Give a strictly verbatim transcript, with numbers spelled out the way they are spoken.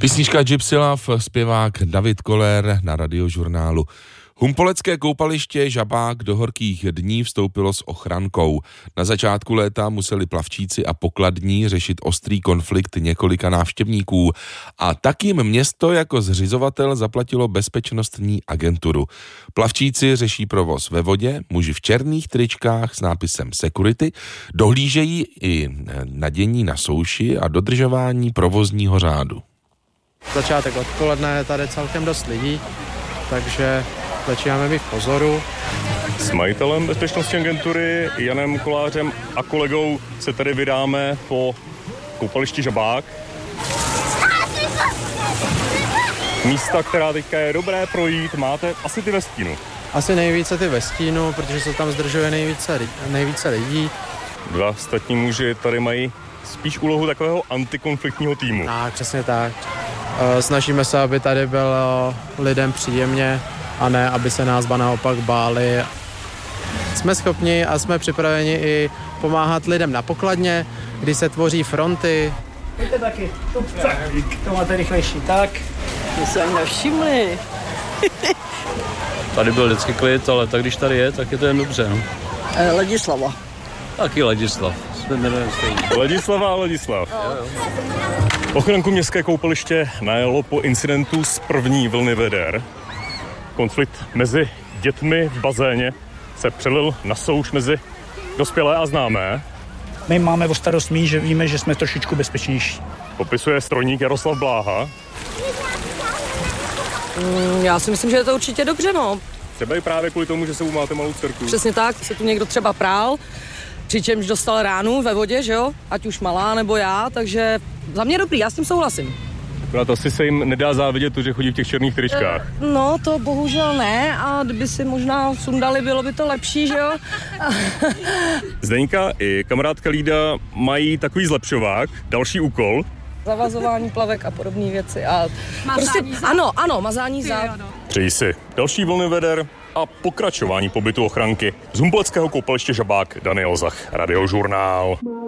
Písnička Gypsy Love, zpěvák David Koller na Radiožurnálu. Humpolecké koupaliště Žabák do horkých dní vstoupilo s ochrankou. Na začátku léta museli plavčíci a pokladní řešit ostrý konflikt několika návštěvníků a tak jim město jako zřizovatel zaplatilo bezpečnostní agenturu. Plavčíci řeší provoz ve vodě, muži v černých tričkách s nápisem Security dohlížejí i na dění na souši a dodržování provozního řádu. Začátek odpoledne je tady celkem dost lidí, takže začínáme být v pozoru. S majitelem bezpečnostní agentury Janem Kolářem a kolegou se tady vydáme po koupališti Žabák. Místa, která teďka je dobré projít, máte asi ty ve stínu. Asi nejvíce ty ve stínu, protože se tam zdržuje nejvíce, nejvíce lidí. Dva ostatní muži tady mají spíš úlohu takového antikonfliktního týmu. Tak, přesně tak. Snažíme se, aby tady bylo lidem příjemně a ne, aby se nás ba naopak báli. Jsme schopni a jsme připraveni i pomáhat lidem na pokladně, kdy se tvoří fronty. Pojďte taky, to máte rychlejší, tak. My se ani nevšimli. Tady byl vždycky klid, ale tak když tady je, tak je to jen dobře. No. Eh, Ladislava. Taky Ladislav. Ladislava a Ladislav. Jo, jo. Ochranku městské koupaliště najelo po incidentu z první vlny veder. Konflikt mezi dětmi v bazéně se přelil na souš mezi dospělé a známé. My máme o starost mít, že víme, že jsme trošičku bezpečnější. Popisuje strojník Jaroslav Bláha. Mm, já si myslím, že je to určitě dobře, no. Třeba i právě kvůli tomu, že se máte malou dcerku. Přesně tak, se tu někdo třeba prál, přičemž dostal ránu ve vodě, že jo? Ať už malá nebo já, takže za mě dobrý, já s tím souhlasím. Akorát asi se jim nedá závidět to, že chodí v těch černých tričkách. E, no, to bohužel ne a kdyby si možná sundali, bylo by to lepší, že jo? Zdeňka i kamarádka Lída mají takový zlepšovák, další úkol. Zavazování plavek a podobné věci. A prostě, ano, ano, mazání zád. Přeji si další vlny veder a pokračování pobytu ochranky z humpoleckého koupaliště Žabák. Daniel Zach, Radiožurnál.